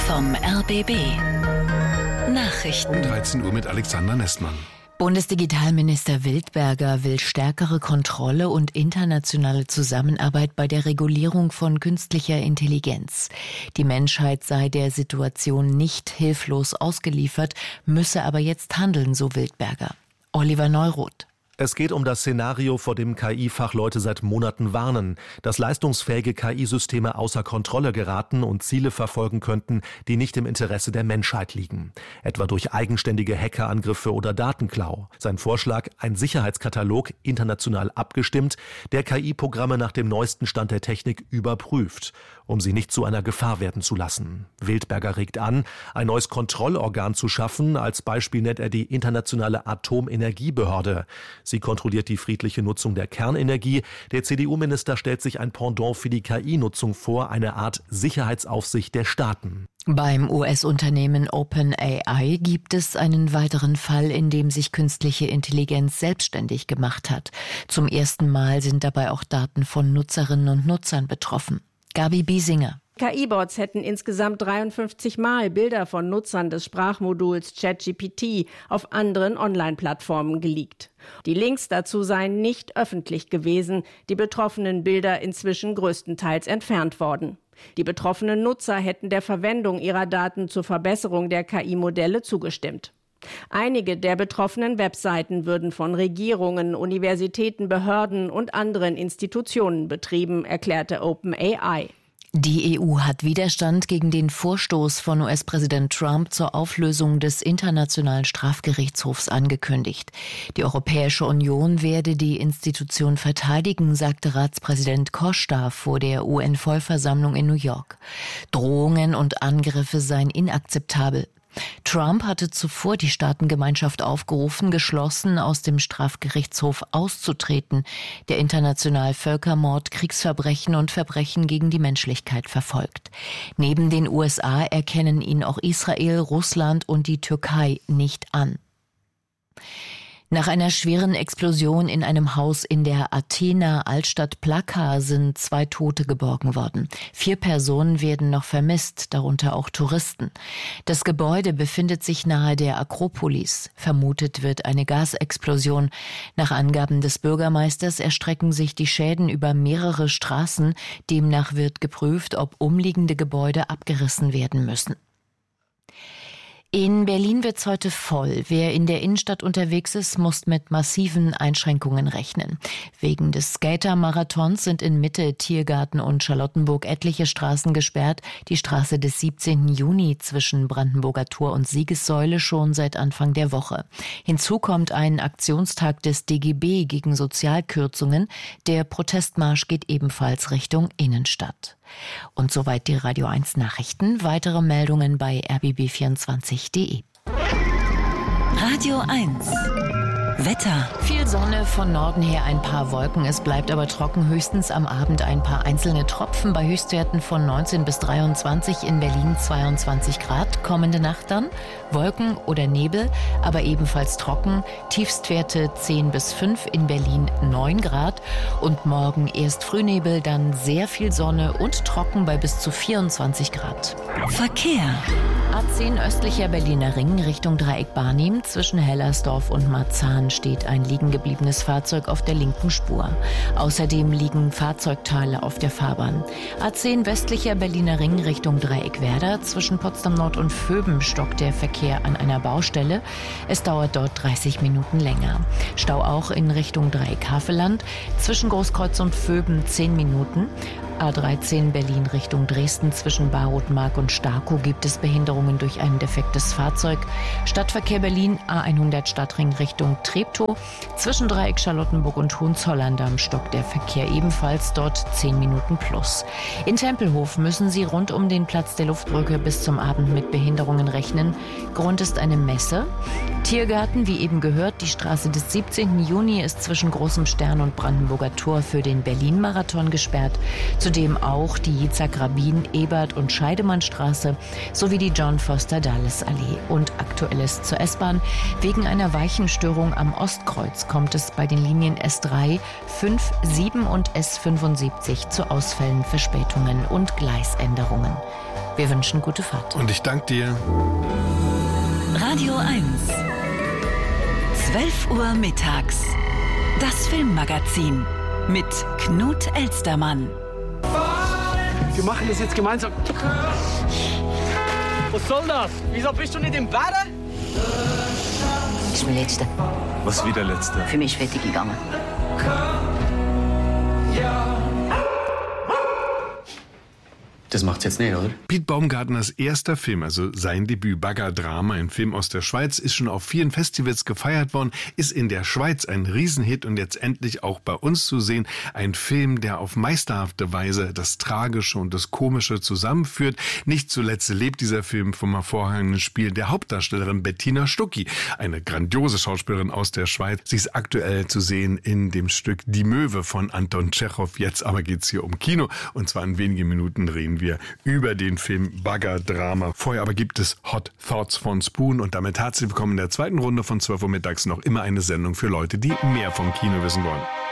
vom RBB. Nachrichten. Um 13 Uhr mit Alexander Nestmann. Bundesdigitalminister Wildberger will stärkere Kontrolle und internationale Zusammenarbeit bei der Regulierung von künstlicher Intelligenz. Die Menschheit sei der Situation nicht hilflos ausgeliefert, müsse aber jetzt handeln, so Wildberger. Oliver Neuroth. Es geht um das Szenario, vor dem KI-Fachleute seit Monaten warnen, dass leistungsfähige KI-Systeme außer Kontrolle geraten und Ziele verfolgen könnten, die nicht im Interesse der Menschheit liegen. Etwa durch eigenständige Hackerangriffe oder Datenklau. Sein Vorschlag, ein Sicherheitskatalog, international abgestimmt, der KI-Programme nach dem neuesten Stand der Technik überprüft, um sie nicht zu einer Gefahr werden zu lassen. Wildberger regt an, ein neues Kontrollorgan zu schaffen. Als Beispiel nennt er die Internationale Atomenergiebehörde. Sie kontrolliert die friedliche Nutzung der Kernenergie. Der CDU-Minister stellt sich ein Pendant für die KI-Nutzung vor, eine Art Sicherheitsaufsicht der Staaten. Beim US-Unternehmen OpenAI gibt es einen weiteren Fall, in dem sich künstliche Intelligenz selbstständig gemacht hat. Zum ersten Mal sind dabei auch Daten von Nutzerinnen und Nutzern betroffen. Gabi Biesinger. KI-Bots hätten insgesamt 53 Mal Bilder von Nutzern des Sprachmoduls ChatGPT auf anderen Online-Plattformen geleakt. Die Links dazu seien nicht öffentlich gewesen, die betroffenen Bilder inzwischen größtenteils entfernt worden. Die betroffenen Nutzer hätten der Verwendung ihrer Daten zur Verbesserung der KI-Modelle zugestimmt. Einige der betroffenen Webseiten würden von Regierungen, Universitäten, Behörden und anderen Institutionen betrieben, erklärte OpenAI. Die EU hat Widerstand gegen den Vorstoß von US-Präsident Trump zur Auflösung des Internationalen Strafgerichtshofs angekündigt. Die Europäische Union werde die Institution verteidigen, sagte Ratspräsident Costa vor der UN-Vollversammlung in New York. Drohungen und Angriffe seien inakzeptabel. Trump hatte zuvor die Staatengemeinschaft aufgerufen, geschlossen aus dem Strafgerichtshof auszutreten, der international Völkermord, Kriegsverbrechen und Verbrechen gegen die Menschlichkeit verfolgt. Neben den USA erkennen ihn auch Israel, Russland und die Türkei nicht an. Nach einer schweren Explosion in einem Haus in der Athener Altstadt Plaka sind 2 Tote geborgen worden. 4 Personen werden noch vermisst, darunter auch Touristen. Das Gebäude befindet sich nahe der Akropolis. Vermutet wird eine Gasexplosion. Nach Angaben des Bürgermeisters erstrecken sich die Schäden über mehrere Straßen. Demnach wird geprüft, ob umliegende Gebäude abgerissen werden müssen. In Berlin wird's heute voll. Wer in der Innenstadt unterwegs ist, muss mit massiven Einschränkungen rechnen. Wegen des Skater-Marathons sind in Mitte, Tiergarten und Charlottenburg etliche Straßen gesperrt. Die Straße des 17. Juni zwischen Brandenburger Tor und Siegessäule schon seit Anfang der Woche. Hinzu kommt ein Aktionstag des DGB gegen Sozialkürzungen. Der Protestmarsch geht ebenfalls Richtung Innenstadt. Und soweit die Radio 1 Nachrichten. Weitere Meldungen bei rbb24.de. Radio 1. Wetter. Viel Sonne, von Norden her ein paar Wolken. Es bleibt aber trocken, höchstens am Abend ein paar einzelne Tropfen bei Höchstwerten von 19 bis 23, in Berlin 22 Grad. Kommende Nacht dann Wolken oder Nebel, aber ebenfalls trocken. Tiefstwerte 10 bis 5, in Berlin 9 Grad. Und morgen erst Frühnebel, dann sehr viel Sonne und trocken bei bis zu 24 Grad. Verkehr. A10 östlicher Berliner Ring Richtung Dreieck Barnim. Zwischen Hellersdorf und Marzahn steht ein liegen gebliebenes Fahrzeug auf der linken Spur. Außerdem liegen Fahrzeugteile auf der Fahrbahn. A10 westlicher Berliner Ring Richtung Dreieck Werder. Zwischen Potsdam Nord und Vöben stockt der Verkehr an einer Baustelle. Es dauert dort 30 Minuten länger. Stau auch in Richtung Dreieck Havelland. Zwischen Großkreuz und Vöben 10 Minuten. A13 Berlin Richtung Dresden zwischen Barothmark und Starkow gibt es Behinderungen durch ein defektes Fahrzeug. Stadtverkehr Berlin A100 Stadtring Richtung Treptow. Zwischen Dreieck Charlottenburg und Hohenzollern stockt der Verkehr ebenfalls, dort 10 Minuten plus. In Tempelhof müssen Sie rund um den Platz der Luftbrücke bis zum Abend mit Behinderungen rechnen. Grund ist eine Messe. Tiergarten, wie eben gehört, die Straße des 17. Juni ist zwischen Großem Stern und Brandenburger Tor für den Berlin-Marathon gesperrt. Zudem auch die Yitzhak-Rabin-, Ebert- und Scheidemannstraße sowie die John-Foster-Dulles-Allee. Und Aktuelles zur S-Bahn. Wegen einer Weichenstörung am Ostkreuz kommt es bei den Linien S3, 5, 7 und S75 zu Ausfällen, Verspätungen und Gleisänderungen. Wir wünschen gute Fahrt. Und ich danke dir. Radio 1. 12 Uhr mittags. Das Filmmagazin mit Knut Elstermann. Wir machen das jetzt gemeinsam. Was soll das? Wieso bist du nicht im Bett? Das ist mein Letzter. Was wie der Letzte? Für mich ist fertig gegangen. Das macht's jetzt nicht, oder? Piet Baumgartners erster Film, also sein Debüt Bagger-Drama, ein Film aus der Schweiz, ist schon auf vielen Festivals gefeiert worden, ist in der Schweiz ein Riesenhit und jetzt endlich auch bei uns zu sehen. Ein Film, der auf meisterhafte Weise das Tragische und das Komische zusammenführt. Nicht zuletzt lebt dieser Film vom hervorragenden Spiel der Hauptdarstellerin Bettina Stucki, eine grandiose Schauspielerin aus der Schweiz. Sie ist aktuell zu sehen in dem Stück Die Möwe von Anton Tschechow. Jetzt aber geht's hier um Kino und zwar in wenigen Minuten reden wir über den Film Bagger-Drama. Vorher aber gibt es Hot Thoughts von Spoon und damit herzlich willkommen in der zweiten Runde von 12 Uhr mittags, noch immer eine Sendung für Leute, die mehr vom Kino wissen wollen.